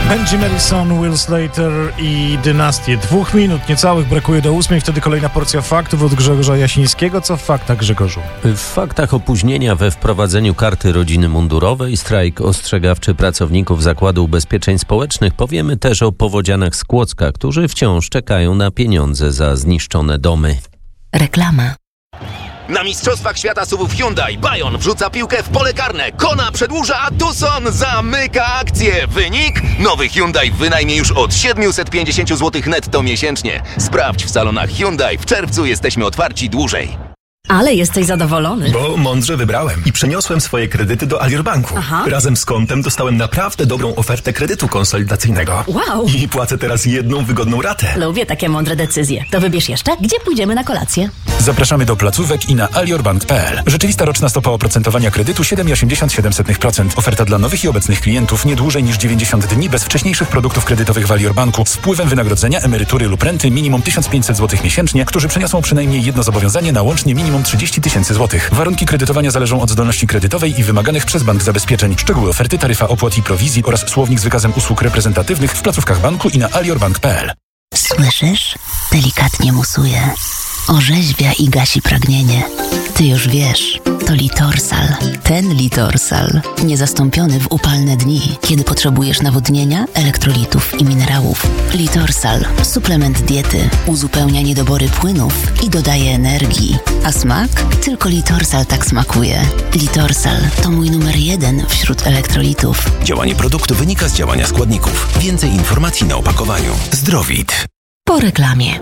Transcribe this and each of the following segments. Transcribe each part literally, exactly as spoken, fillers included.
Benji Madison, Will Slater i Dynastię. Dwóch minut niecałych brakuje do ósmej, wtedy kolejna porcja faktów od Grzegorza Jasińskiego. Co w faktach, Grzegorzu? W faktach opóźnienia we wprowadzeniu karty rodziny mundurowej, strajk ostrzegawczy pracowników Zakładu Ubezpieczeń Społecznych. Powiemy też o powodzianach z Kłodzka, którzy wciąż czekają na pieniądze za zniszczone domy. Reklama. Na Mistrzostwach Świata suwów Hyundai Bayon wrzuca piłkę w pole karne. Kona przedłuża, a Tucson zamyka akcję. Wynik? Nowy Hyundai w wynajmie już od siedemset pięćdziesiąt złotych netto miesięcznie. Sprawdź w salonach Hyundai. W czerwcu jesteśmy otwarci dłużej. Ale jesteś zadowolony. Bo mądrze wybrałem i przeniosłem swoje kredyty do Alior Banku. Aha. Razem z kontem dostałem naprawdę dobrą ofertę kredytu konsolidacyjnego. Wow. I płacę teraz jedną wygodną ratę. Lubię takie mądre decyzje. To wybierz jeszcze, gdzie pójdziemy na kolację. Zapraszamy do placówek i na aliorbank kropka p l. Rzeczywista roczna stopa oprocentowania kredytu siedem przecinek osiemdziesiąt siedem procent. Oferta dla nowych i obecnych klientów nie dłużej niż dziewięćdziesiąt dni bez wcześniejszych produktów kredytowych w Alior Banku z wpływem wynagrodzenia, emerytury lub renty minimum tysiąc pięćset złotych miesięcznie, którzy przeniosą przynajmniej jedno zobowiązanie na łącznie minimum trzydzieści tysięcy złotych. Warunki kredytowania zależą od zdolności kredytowej i wymaganych przez bank zabezpieczeń. Szczegóły oferty, taryfa opłat i prowizji oraz słownik z wykazem usług reprezentatywnych w placówkach banku i na aliorbank kropka p l. Słyszysz? Delikatnie musuje. Orzeźwia i gasi pragnienie. Ty już wiesz, to Litorsal. Ten Litorsal. Niezastąpiony w upalne dni, kiedy potrzebujesz nawodnienia, elektrolitów i minerałów. Litorsal. Suplement diety. Uzupełnia niedobory płynów i dodaje energii. A smak? Tylko Litorsal tak smakuje. Litorsal to mój numer jeden wśród elektrolitów. Działanie produktu wynika z działania składników. Więcej informacji na opakowaniu. Zdrowit. Po reklamie.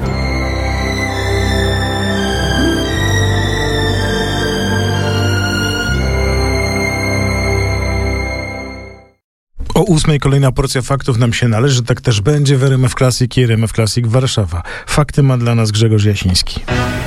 O ósmej kolejna porcja faktów nam się należy. Tak też będzie w R M F Classic i R M F Classic Warszawa. Fakty ma dla nas Grzegorz Jasiński.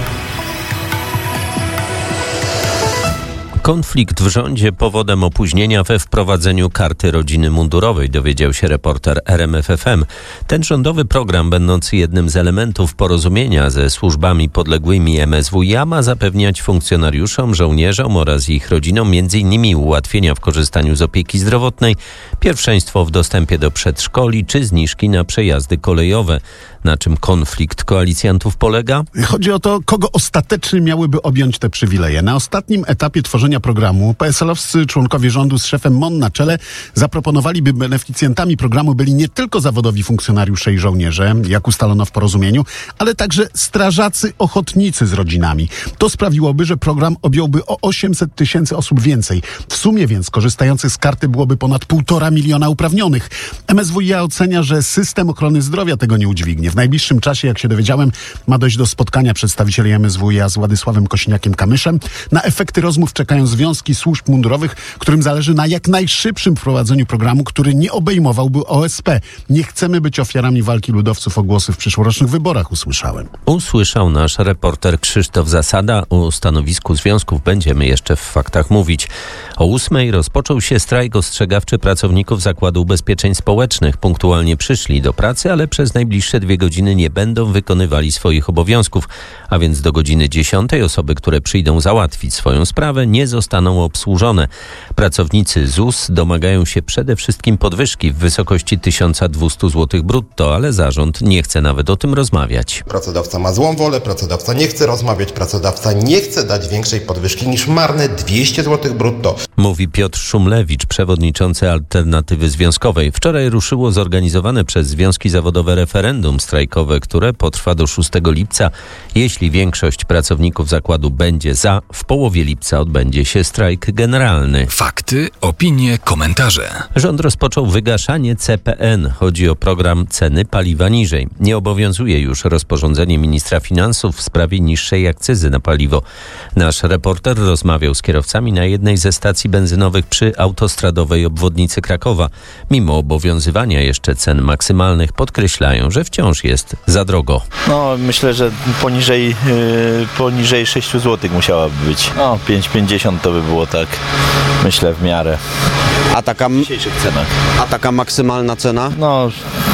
Konflikt w rządzie powodem opóźnienia we wprowadzeniu karty rodziny mundurowej, dowiedział się reporter R M F F M. Ten rządowy program, będący jednym z elementów porozumienia ze służbami podległymi M S W i a, ma zapewniać funkcjonariuszom, żołnierzom oraz ich rodzinom między innymi ułatwienia w korzystaniu z opieki zdrowotnej, pierwszeństwo w dostępie do przedszkoli czy zniżki na przejazdy kolejowe. Na czym konflikt koalicjantów polega? Chodzi o to, kogo ostatecznie miałyby objąć te przywileje. Na ostatnim etapie tworzenia programu P S L-owscy członkowie rządu z szefem M O N na czele zaproponowali, by beneficjentami programu byli nie tylko zawodowi funkcjonariusze i żołnierze, jak ustalono w porozumieniu, ale także strażacy ochotnicy z rodzinami. To sprawiłoby, że program objąłby o osiemset tysięcy osób więcej. W sumie więc korzystających z karty byłoby ponad półtora miliona uprawnionych. M S W i a ocenia, że system ochrony zdrowia tego nie udźwignie. W najbliższym czasie, jak się dowiedziałem, ma dojść do spotkania przedstawicieli M S W i a z Władysławem Kosiniakiem-Kamyszem. Na efekty rozmów czekają związki służb mundurowych, którym zależy na jak najszybszym wprowadzeniu programu, który nie obejmowałby O S P. Nie chcemy być ofiarami walki ludowców o głosy w przyszłorocznych wyborach, usłyszałem. Usłyszał nasz reporter Krzysztof Zasada. O stanowisku związków będziemy jeszcze w faktach mówić. O ósmej rozpoczął się strajk ostrzegawczy pracowników Zakładu Ubezpieczeń Społecznych. Punktualnie przyszli do pracy, ale przez najbliższe dwie godziny nie będą wykonywali swoich obowiązków, a więc do godziny dziesiątej osoby, które przyjdą załatwić swoją sprawę, nie zostaną obsłużone. Pracownicy Z U S domagają się przede wszystkim podwyżki w wysokości tysiąc dwieście złotych brutto, ale zarząd nie chce nawet o tym rozmawiać. Pracodawca ma złą wolę, pracodawca nie chce rozmawiać, pracodawca nie chce dać większej podwyżki niż marne dwieście złotych brutto. Mówi Piotr Szumlewicz, przewodniczący Alternatywy Związkowej. Wczoraj ruszyło zorganizowane przez związki zawodowe referendum strajkowe, które potrwa do szóstego lipca. Jeśli większość pracowników zakładu będzie za, w połowie lipca odbędzie się strajk generalny. Fakty, opinie, komentarze. Rząd rozpoczął wygaszanie C P N. Chodzi o program ceny paliwa niżej. Nie obowiązuje już rozporządzenie ministra finansów w sprawie niższej akcyzy na paliwo. Nasz reporter rozmawiał z kierowcami na jednej ze stacji benzynowych przy autostradowej obwodnicy Krakowa. Mimo obowiązywania jeszcze cen maksymalnych podkreślają, że wciąż jest za drogo. No myślę, że poniżej, yy, poniżej sześć złotych musiałaby być. No pięć pięćdziesiąt to by było tak, myślę, w miarę. A taka, w dzisiejszych cenach. A taka maksymalna cena? No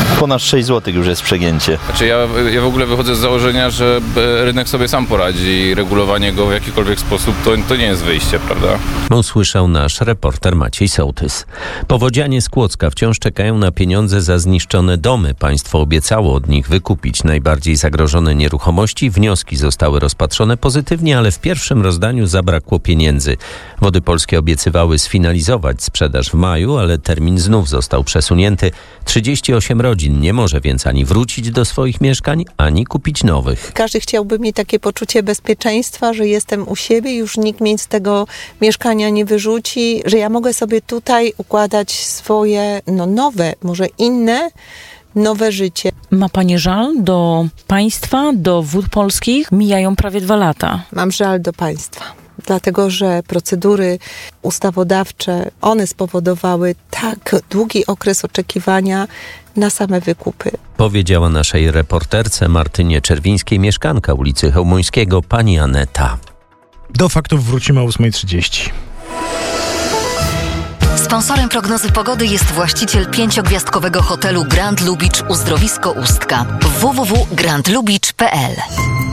Ponad sześć złotych już jest przegięcie. Znaczy ja, ja w ogóle wychodzę z założenia, że rynek sobie sam poradzi i regulowanie go w jakikolwiek sposób to, to nie jest wyjście, prawda? Usłyszał nasz reporter Maciej Sołtys. Powodzianie z Kłodzka wciąż czekają na pieniądze za zniszczone domy. Państwo obiecało od nich wykupić najbardziej zagrożone nieruchomości. Wnioski zostały rozpatrzone pozytywnie, ale w pierwszym rozdaniu zabrakło pieniędzy. Wody Polskie obiecywały sfinalizować sprzedaż w maju, ale termin znów został przesunięty. trzydzieści osiem rodzin nie może więc ani wrócić do swoich mieszkań, ani kupić nowych. Każdy chciałby mieć takie poczucie bezpieczeństwa, że jestem u siebie, już nikt mnie z tego mieszkania nie wyrzuci, że ja mogę sobie tutaj układać swoje, no nowe, może inne, nowe życie. Ma Pani żal do państwa, do Wód Polskich? Mijają prawie dwa lata. Mam żal do państwa. Dlatego, że procedury ustawodawcze, one spowodowały tak długi okres oczekiwania na same wykupy. Powiedziała naszej reporterce Martynie Czerwińskiej mieszkanka ulicy Chełmońskiego pani Aneta. Do faktów wrócimy o ósma trzydzieści. Sponsorem prognozy pogody jest właściciel pięciogwiazdkowego hotelu Grand Lubicz Uzdrowisko Ustka. w w w kropka grand lubicz kropka p l.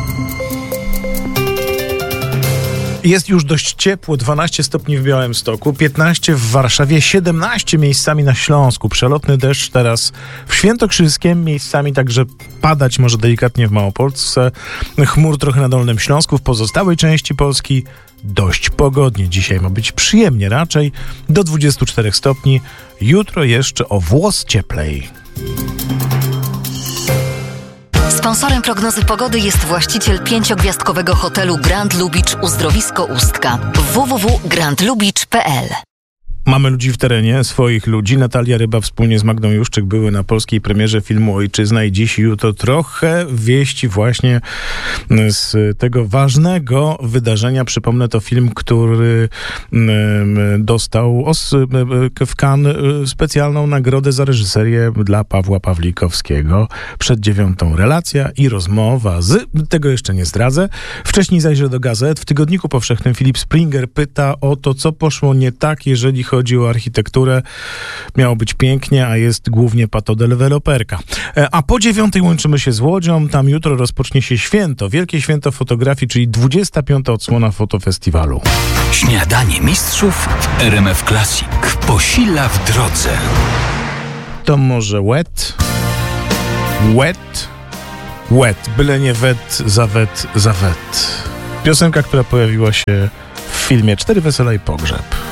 Jest już dość ciepło, dwanaście stopni w Białymstoku, piętnaście w Warszawie, siedemnaście miejscami na Śląsku. Przelotny deszcz teraz w Świętokrzyskiem, miejscami także padać może delikatnie w Małopolsce. Chmur trochę na Dolnym Śląsku, w pozostałej części Polski dość pogodnie. Dzisiaj ma być przyjemnie, raczej do dwudziestu czterech stopni. Jutro jeszcze o włos cieplej. Sponsorem prognozy pogody jest właściciel pięciogwiazdkowego hotelu Grand Lubicz Uzdrowisko Ustka. w w w kropka grand lubicz kropka p l. Mamy ludzi w terenie, swoich ludzi. Natalia Ryba wspólnie z Magdą Juszczyk były na polskiej premierze filmu Ojczyzna i dziś i jutro trochę wieści właśnie z tego ważnego wydarzenia. Przypomnę, to film, który dostał w Cannes specjalną nagrodę za reżyserię dla Pawła Pawlikowskiego. Przed dziewiątą relacja i rozmowa z... Tego jeszcze nie zdradzę. Wcześniej zajrzę do gazet. W Tygodniku Powszechnym Filip Springer pyta o to, co poszło nie tak, jeżeli chodzi o architekturę. Miało być pięknie, a jest głównie patodeweloperka. A po dziewiątej łączymy się z Łodzią. Tam jutro rozpocznie się święto, wielkie święto fotografii, czyli dwudziesta piąta odsłona fotofestiwalu. Śniadanie mistrzów w R M F Classic. Posila w drodze. To może wet, wet, wet. Byle nie wet, za wet, za wet. Piosenka, która pojawiła się w filmie Cztery wesela i pogrzeb.